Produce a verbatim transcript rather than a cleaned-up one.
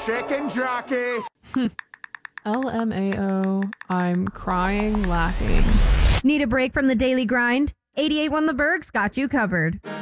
chicken jockey. L M A O. I'm crying laughing. Need a break from the daily grind? eighty-eight Won the Berg's got you covered.